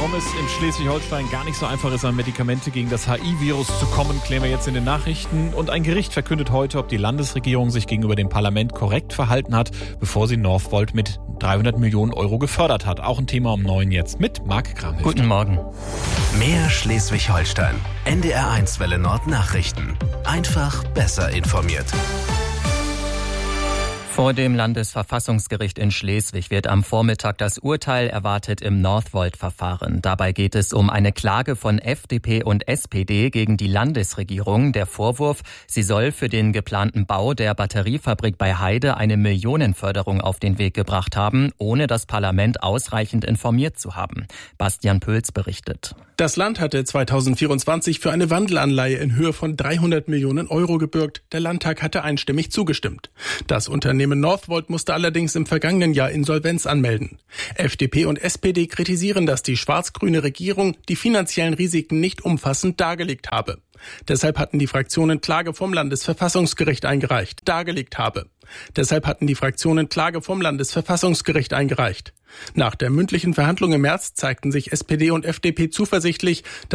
Warum es in Schleswig-Holstein gar nicht so einfach ist, an Medikamente gegen das HIV-Virus zu kommen, klären wir jetzt in den Nachrichten. Und ein Gericht verkündet heute, ob die Landesregierung sich gegenüber dem Parlament korrekt verhalten hat, bevor sie Northvolt mit 300 Millionen Euro gefördert hat. Auch ein Thema um 9 jetzt mit Marc Kramhilft. Guten Morgen. Mehr Schleswig-Holstein. NDR1 Welle Nord Nachrichten. Einfach besser informiert. Vor dem Landesverfassungsgericht in Schleswig wird am Vormittag das Urteil erwartet im Northvolt-Verfahren. Dabei geht es um eine Klage von FDP und SPD gegen die Landesregierung. Der Vorwurf, sie soll für den geplanten Bau der Batteriefabrik bei Heide eine Millionenförderung auf den Weg gebracht haben, ohne das Parlament ausreichend informiert zu haben. Bastian Pölz berichtet. Das Land hatte 2024 für eine Wandelanleihe in Höhe von 300 Millionen Euro gebürgt. Der Landtag hatte einstimmig zugestimmt. Das Unternehmen Northvolt musste allerdings im vergangenen Jahr Insolvenz anmelden. FDP und SPD kritisieren, dass die schwarz-grüne Regierung die finanziellen Risiken nicht umfassend dargelegt habe. Deshalb hatten die Fraktionen Klage vom Landesverfassungsgericht eingereicht. Nach der mündlichen Verhandlung im März zeigten sich SPD und FDP zuversichtlich,